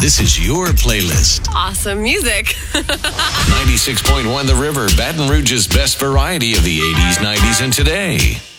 This is your playlist. Awesome music. 96.1 The River, Baton Rouge's best variety of the 80s, 90s, and today.